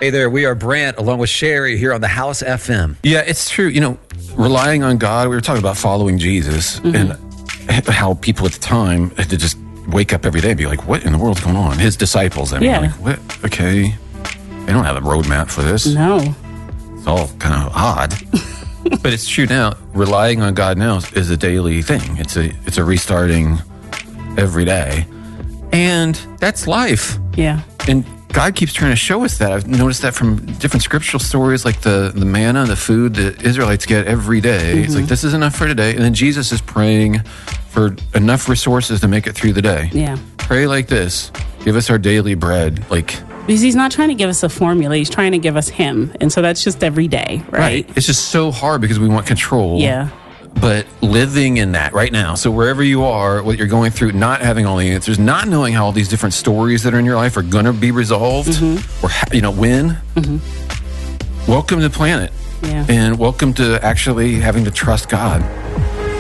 Hey there, we are Brant along with Sherry here on the House FM. Yeah, it's true. Relying on God, we were talking about following Jesus and how people at the time had to just wake up every day and be like, what in the world's going on? His disciples, like, what? Okay, they don't have a roadmap for this. No. It's all kind of odd. But it's true now. Relying on God now is a daily thing. It's a restarting every day. And that's life. Yeah. And God keeps trying to show us that. I've noticed that from different scriptural stories, like the manna, the food that Israelites get every day. It's like, this is enough for today. And then Jesus is praying for enough resources to make it through the day. Yeah. Pray like this. Give us our daily bread. Because he's not trying to give us a formula. He's trying to give us him. And so that's just every day, right? It's just so hard because we want control. Yeah. But living in that right now, so wherever you are, what you're going through, not having all the answers, not knowing how all these different stories that are in your life are going to be resolved or, when. Welcome to the planet. Yeah. And welcome to actually having to trust God.